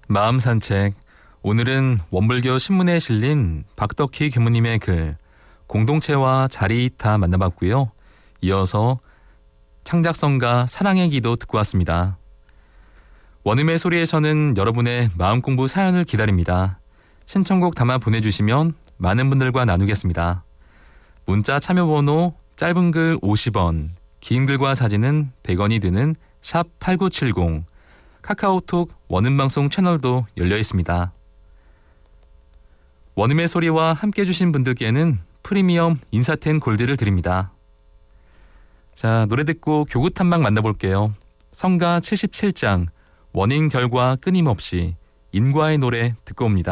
마음 산책. 오늘은 원불교 신문에 실린 박덕희 교무님의 글 공동체와 자리이타 만나봤고요. 이어서 창작성가 사랑의 기도 듣고 왔습니다. 원음의 소리에서는 여러분의 마음 공부 사연을 기다립니다. 신청곡 담아 보내주시면 많은 분들과 나누겠습니다. 문자 참여번호 짧은 글 50원, 긴 글과 사진은 100원이 드는 샵 8970, 카카오톡 원음방송 채널도 열려 있습니다. 원음의 소리와 함께 해주신 분들께는 프리미엄 인사텐 골드를 드립니다. 자, 노래 듣고 교구 탐방 만나볼게요. 성가 77장 원인 결과 끊임없이 인과의 노래 듣고 옵니다.